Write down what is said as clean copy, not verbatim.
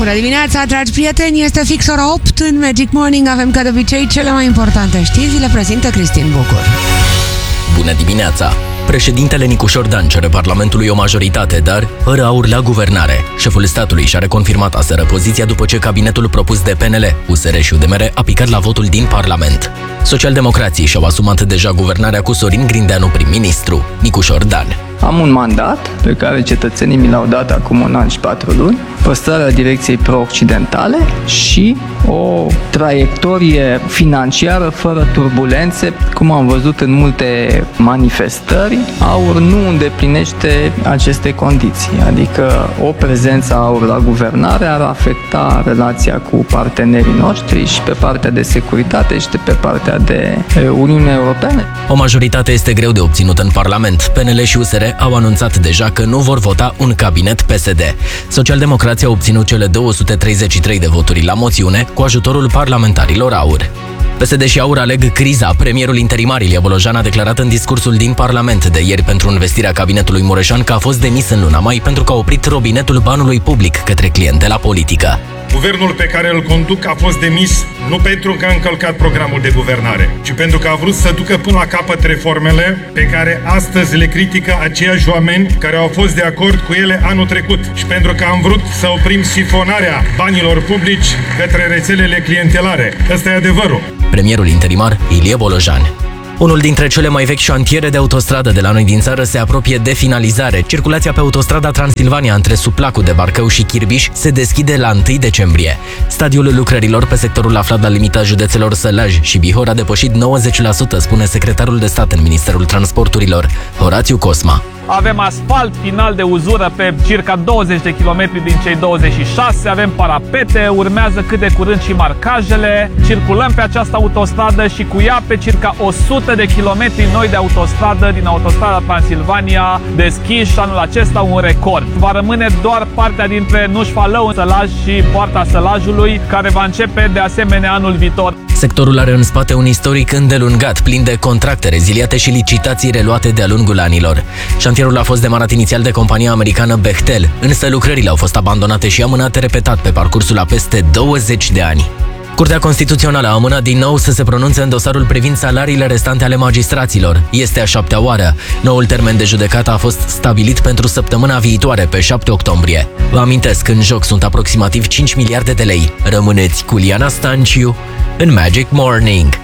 Bună dimineața, dragi prieteni! Este fix ora 8 în Magic Morning. Avem ca de obicei cele mai importante știri. Le prezintă Cristin Bucur. Bună dimineața! Președintele Nicușor Dan cere Parlamentului o majoritate, dar fără aur la guvernare. Șeful statului și-a reconfirmat aseară poziția după ce cabinetul propus de PNL, USR și UDMR a picat la votul din Parlament. Socialdemocrații și-au asumat deja guvernarea cu Sorin Grindeanu prim-ministru. Nicușor Dan. Am un mandat pe care cetățenii mi l-au dat acum 1 an și 4 luni, păstrarea direcției pro-occidentale și o traiectorie financiară fără turbulențe, cum am văzut în multe manifestări. AUR nu îndeplinește aceste condiții, adică o prezență AUR la guvernare ar afecta relația cu partenerii noștri și pe partea de securitate și pe partea de Uniunea Europeană. O majoritate este greu de obținut în Parlament. PNL și USR au anunțat deja că nu vor vota un cabinet PSD. Socialdemocrații au obținut cele 233 de voturi la moțiune cu ajutorul parlamentarilor AUR. PSD și AUR aleg criza. Premierul interimar Ilie Bolojan a declarat în discursul din Parlament de ieri pentru învestirea cabinetului Mureșan că a fost demis în luna mai pentru că a oprit robinetul banului public către clientela politică. Guvernul pe care îl conduc a fost demis nu pentru că a încălcat programul de guvernare, ci pentru că a vrut să ducă până la capăt reformele pe care astăzi le critică aceiași oameni care au fost de acord cu ele anul trecut și pentru că am vrut să oprim sifonarea banilor publici către rețelele clientelare. Ăsta e adevărul. Premierul interimar Ilie Bolojan. Unul dintre cele mai vechi șantiere de autostradă de la noi din țară se apropie de finalizare. Circulația pe autostrada Transilvania între Suplacul de Barcău și Chirbiș se deschide la 1 decembrie. Stadiul lucrărilor pe sectorul aflat la limita județelor Sălaj și Bihor a depășit 90%, spune secretarul de stat în Ministerul Transporturilor, Horațiu Cosma. Avem asfalt final de uzură pe circa 20 de kilometri din cei 26, avem parapete, urmează cât de curând și marcajele. Circulăm pe această autostradă și cu ea pe circa 100 de kilometri noi de autostradă din autostrada Transilvania, deschiși anul acesta un record. Va rămâne doar partea dintre Nușfalău, Sălaj și Poarta Sălajului, care va începe de asemenea anul viitor. Sectorul are în spate un istoric îndelungat, plin de contracte reziliate și licitații reluate de-a lungul anilor. Șantierul a fost demarat inițial de compania americană Bechtel, însă lucrările au fost abandonate și amânate repetat pe parcursul a peste 20 de ani. Curtea Constituțională a amânat din nou să se pronunțe în dosarul privind salariile restante ale magistraților. Este a 7-a oară. Noul termen de judecată a fost stabilit pentru săptămâna viitoare, pe 7 octombrie. Vă amintesc, în joc sunt aproximativ 5 miliarde de lei. Rămâneți cu Liana Stanciu în Magic Morning.